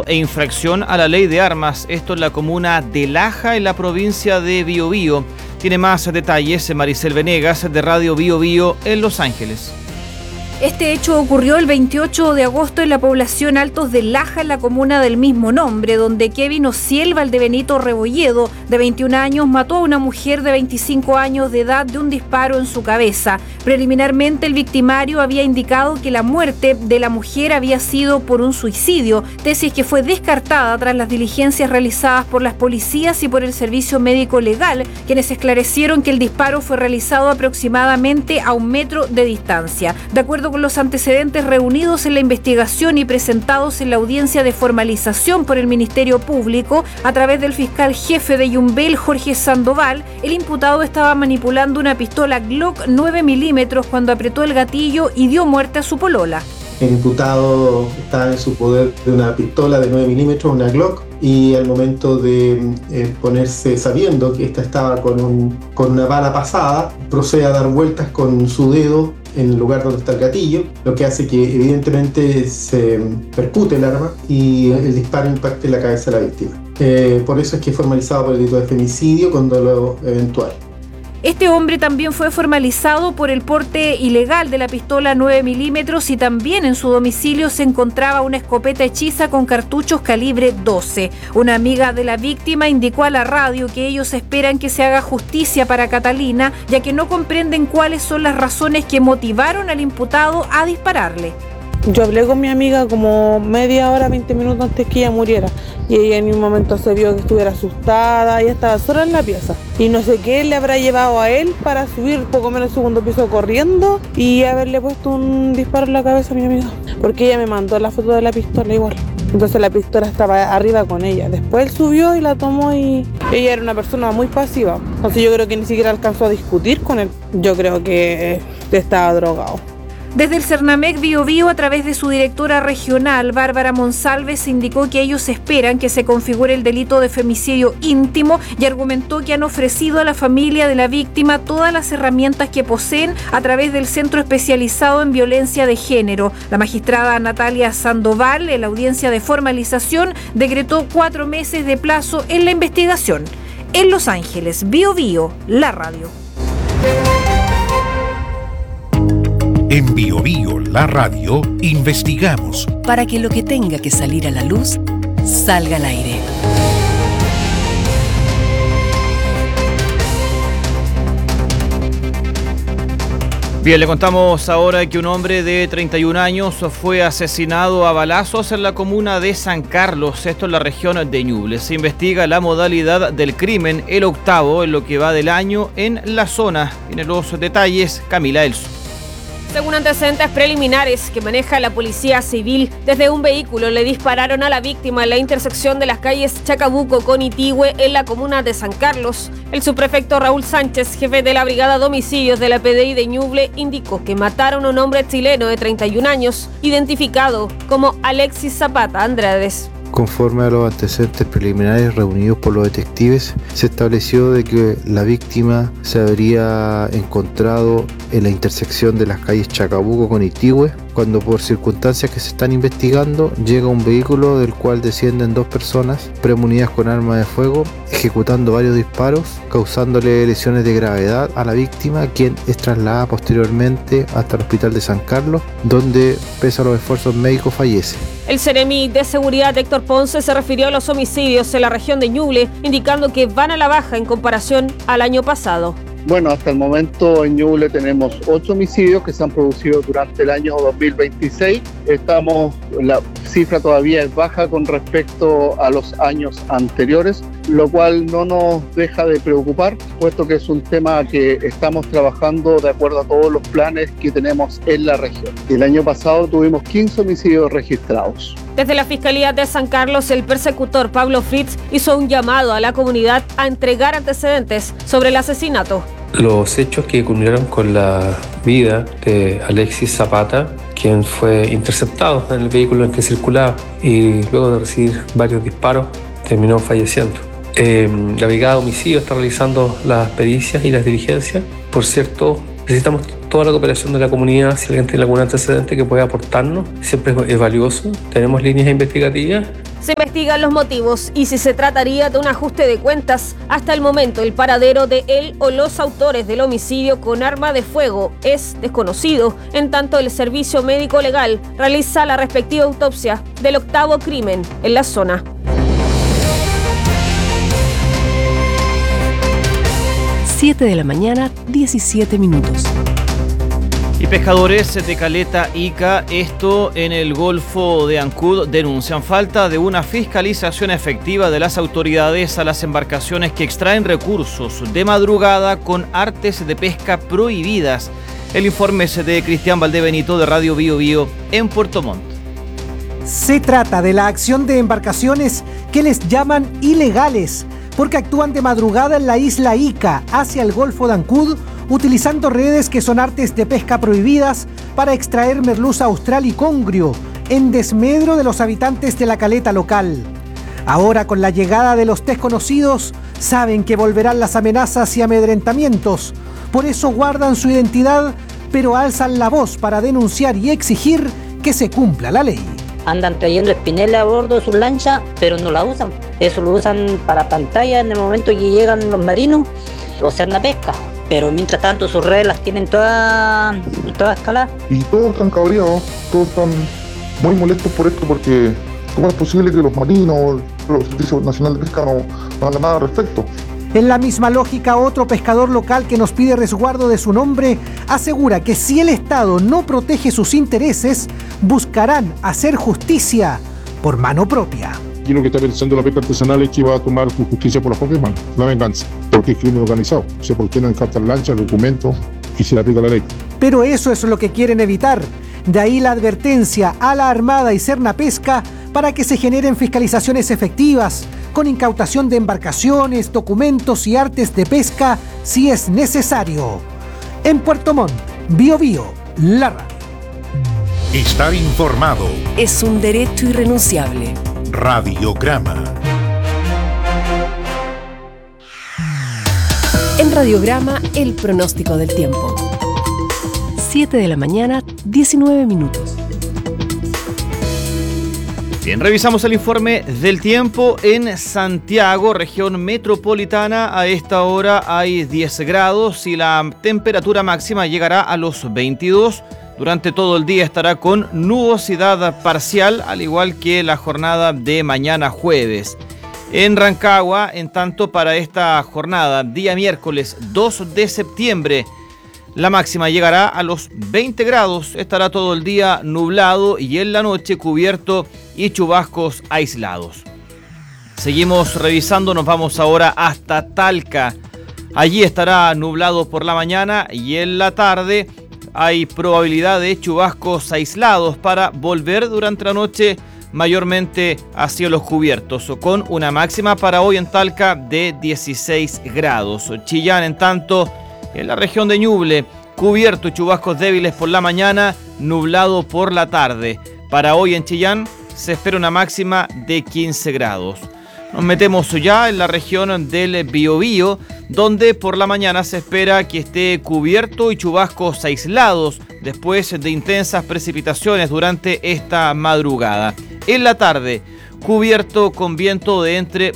e infracción a la ley de armas. Esto en la comuna de Laja, en la provincia de Biobío. Tiene más detalles Maricel Venegas, de Radio Biobío en Los Ángeles. Este hecho ocurrió el 28 de agosto en la población Altos de Laja, en la comuna del mismo nombre, donde Kevin Ociel Valdebenito Rebolledo, de 21 años, mató a una mujer de 25 años de edad de un disparo en su cabeza. Preliminarmente, el victimario había indicado que la muerte de la mujer había sido por un suicidio, tesis que fue descartada tras las diligencias realizadas por las policías y por el Servicio Médico Legal, quienes esclarecieron que el disparo fue realizado aproximadamente a 1 metro de distancia. De acuerdo con los antecedentes reunidos en la investigación y presentados en la audiencia de formalización por el Ministerio Público, a través del fiscal jefe de Yumbel, Jorge Sandoval, el imputado estaba manipulando una pistola Glock 9 milímetros cuando apretó el gatillo y dio muerte a su polola. El imputado estaba en su poder de una pistola de 9 milímetros, una Glock, y al momento de ponerse, sabiendo que esta estaba con una bala pasada, procede a dar vueltas con su dedo en el lugar donde está el gatillo, lo que hace que evidentemente se percute el arma y el disparo impacte en la cabeza de la víctima. Por eso es que es formalizado por el delito de femicidio con dolo eventual. Este hombre también fue formalizado por el porte ilegal de la pistola 9 milímetros y también en su domicilio se encontraba una escopeta hechiza con cartuchos calibre 12. Una amiga de la víctima indicó a la radio que ellos esperan que se haga justicia para Catalina, ya que no comprenden cuáles son las razones que motivaron al imputado a dispararle. Yo hablé con mi amiga como media hora, 20 minutos antes que ella muriera y ella en un momento se vio que estuviera asustada, ella estaba sola en la pieza y no sé qué le habrá llevado a él para subir poco menos el segundo piso corriendo y haberle puesto un disparo en la cabeza a mi amiga, porque ella me mandó la foto de la pistola igual. Entonces la pistola estaba arriba con ella. Después él subió y la tomó y ella era una persona muy pasiva. Entonces yo creo que ni siquiera alcanzó a discutir con él. Yo creo que estaba drogado. Desde el Cernamec Biobío, a través de su directora regional, Bárbara Monsalves, indicó que ellos esperan que se configure el delito de femicidio íntimo y argumentó que han ofrecido a la familia de la víctima todas las herramientas que poseen a través del Centro Especializado en Violencia de Género. La magistrada Natalia Sandoval, en la audiencia de formalización, decretó 4 meses de plazo en la investigación. En Los Ángeles, Biobío, la radio. En Biobío, la radio, investigamos para que lo que tenga que salir a la luz, salga al aire. Bien, le contamos ahora que un hombre de 31 años fue asesinado a balazos en la comuna de San Carlos, esto en la región de Ñuble. Se investiga la modalidad del crimen, el octavo en lo que va del año en la zona. Tiene los detalles Camila Elso. Según antecedentes preliminares que maneja la Policía Civil, desde un vehículo le dispararon a la víctima en la intersección de las calles Chacabuco con Itigüe en la comuna de San Carlos. El subprefecto Raúl Sánchez, jefe de la Brigada de Homicidios de la PDI de Ñuble, indicó que mataron a un hombre chileno de 31 años, identificado como Alexis Zapata Andrades. Conforme a los antecedentes preliminares reunidos por los detectives, se estableció de que la víctima se habría encontrado en la intersección de las calles Chacabuco con Itigüe, cuando por circunstancias que se están investigando llega un vehículo del cual descienden 2 personas premunidas con arma de fuego, ejecutando varios disparos, causándole lesiones de gravedad a la víctima, quien es trasladada posteriormente hasta el hospital de San Carlos, donde, pese a los esfuerzos médicos, fallece. El Seremi de Seguridad Héctor Ponce se refirió a los homicidios en la región de Ñuble, indicando que van a la baja en comparación al año pasado. Bueno, hasta el momento en Ñuble tenemos 8 homicidios que se han producido durante el año 2026. La cifra todavía es baja con respecto a los años anteriores, lo cual no nos deja de preocupar, puesto que es un tema que estamos trabajando de acuerdo a todos los planes que tenemos en la región. El año pasado tuvimos 15 homicidios registrados. Desde la Fiscalía de San Carlos, el persecutor Pablo Fritz hizo un llamado a la comunidad a entregar antecedentes sobre el asesinato. Los hechos que culminaron con la vida de Alexis Zapata, quien fue interceptado en el vehículo en que circulaba y luego de recibir varios disparos terminó falleciendo. La Brigada de Homicidios está realizando las pericias y las diligencias. Por cierto, necesitamos toda la cooperación de la comunidad. Si alguien tiene algún antecedente que pueda aportarnos, siempre es valioso. Tenemos líneas investigativas Se investigan los motivos y si se trataría de un ajuste de cuentas. Hasta el momento, el paradero de él o los autores del homicidio con arma de fuego es desconocido, en tanto el Servicio Médico Legal realiza la respectiva autopsia del octavo crimen en la zona. Siete de la mañana, 17 minutos. Y pescadores de Caleta Ica, esto en el Golfo de Ancud, denuncian falta de una fiscalización efectiva de las autoridades a las embarcaciones que extraen recursos de madrugada con artes de pesca prohibidas. El informe es de Cristian Valdebenito de Radio Bio Bio en Puerto Montt. Se trata de la acción de embarcaciones que les llaman ilegales, porque actúan de madrugada en la isla Ica hacia el Golfo de Ancud, utilizando redes que son artes de pesca prohibidas para extraer merluza austral y congrio, en desmedro de los habitantes de la caleta local. Ahora, con la llegada de los desconocidos, saben que volverán las amenazas y amedrentamientos. Por eso guardan su identidad, pero alzan la voz para denunciar y exigir que se cumpla la ley. Andan trayendo espineles a bordo de sus lanchas, pero no la usan. Eso lo usan para pantalla en el momento que llegan los marinos o hacer la pesca. Pero mientras tanto sus redes las tienen todas escaladas. Y todos están cabreados, todos están muy molestos por esto, porque ¿cómo es posible que los marinos, los Servicios Nacionales de Pesca no hagan nada al respecto? En la misma lógica, otro pescador local que nos pide resguardo de su nombre asegura que si el Estado no protege sus intereses, buscarán hacer justicia por mano propia. Y lo que está pensando la pesca artesanal es que va a tomar su justicia por las propias manos, la venganza, porque es crimen organizado. O sea, porque no encartan lanchas, documentos y se le aplica la ley. Pero eso es lo que quieren evitar. De ahí la advertencia a la Armada y Cernapesca para que se generen fiscalizaciones efectivas, con incautación de embarcaciones, documentos y artes de pesca si es necesario. En Puerto Montt, Bio Bio, la radio. Estar informado es un derecho irrenunciable. Radiograma. En Radiograma, el pronóstico del tiempo. 7 de la mañana, 19 minutos. Bien, revisamos el informe del tiempo en Santiago, región metropolitana. A esta hora hay 10 grados y la temperatura máxima llegará a los 22. Durante todo el día estará con nubosidad parcial, al igual que la jornada de mañana jueves. En Rancagua, en tanto, para esta jornada, día miércoles 2 de septiembre, la máxima llegará a los 20 grados, estará todo el día nublado y en la noche cubierto y chubascos aislados. Seguimos revisando, nos vamos ahora hasta Talca. Allí estará nublado por la mañana y en la tarde hay probabilidad de chubascos aislados para volver durante la noche mayormente a cielos cubiertos, con una máxima para hoy en Talca de 16 grados. Chillán, en tanto, en la región de Ñuble, cubierto y chubascos débiles por la mañana, nublado por la tarde. Para hoy en Chillán se espera una máxima de 15 grados. Nos metemos ya en la región del Biobío, donde por la mañana se espera que esté cubierto y chubascos aislados después de intensas precipitaciones durante esta madrugada. En la tarde, cubierto con viento de entre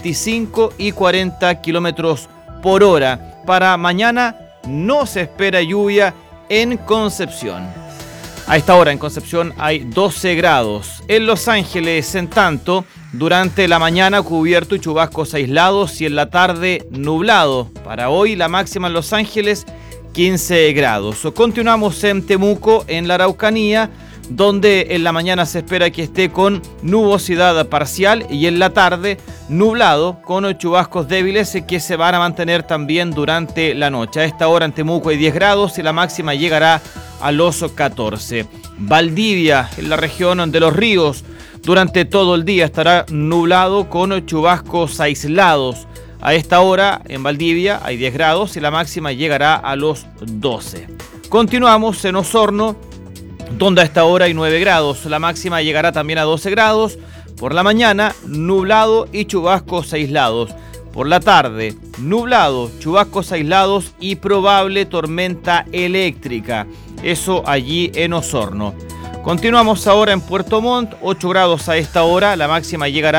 25 y 40 kilómetros por hora. Para mañana no se espera lluvia en Concepción. A esta hora en Concepción hay 12 grados. En Los Ángeles, en tanto, durante la mañana cubierto y chubascos aislados y en la tarde nublado. Para hoy la máxima en Los Ángeles 15 grados. Continuamos en Temuco, en la Araucanía, donde en la mañana se espera que esté con nubosidad parcial y en la tarde nublado con chubascos débiles que se van a mantener también durante la noche. A esta hora en Temuco hay 10 grados y la máxima llegará a los 14. Valdivia, en la región de Los Ríos, durante todo el día estará nublado con chubascos aislados. A esta hora en Valdivia hay 10 grados y la máxima llegará a los 12. Continuamos en Osorno, donde a esta hora hay 9 grados. La máxima llegará también a 12 grados. Por la mañana, nublado y chubascos aislados. Por la tarde, nublado, chubascos aislados y probable tormenta eléctrica. Eso allí en Osorno. Continuamos ahora en Puerto Montt, 8 grados a esta hora, la máxima llegará